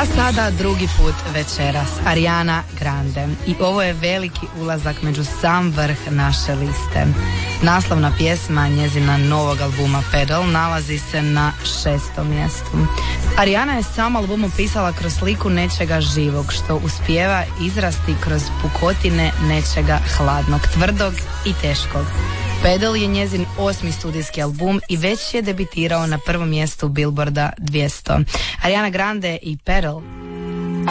A sada drugi put večeras, Ariana Grande. I ovo je veliki ulazak među sam vrh naše liste. Naslovna pjesma njezina novog albuma Pedal nalazi se na 6. mjestu. Ariana je sam album opisala kroz sliku nečega živog, što uspijeva izrasti kroz pukotine nečega hladnog, tvrdog i teškog. Pedal je njezin 8. studijski album i već je debitirao na prvom mjestu Billboarda 200. Ariana Grande i Pedal